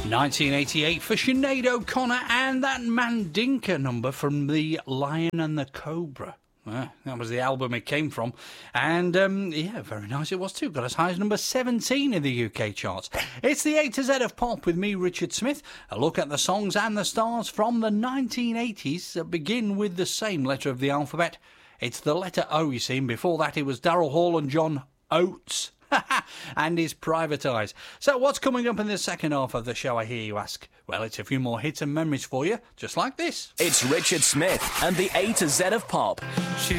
1988 for Sinead O'Connor and that Mandinka number from The Lion and the Cobra. That was the album it came from. And, yeah, very nice it was too. Got as high as number 17 in the UK charts. It's the A to Z of Pop with me, Richard Smith. A look at the songs and the stars from the 1980s that begin with the same letter of the alphabet. It's the letter O, you see. And before that, it was Daryl Hall and John Oates. And his Private Eyes. So what's coming up in the second half of the show, I hear you ask? Well, it's a few more hits and memories for you, just like this. It's Richard Smith and the A to Z of Pop. She's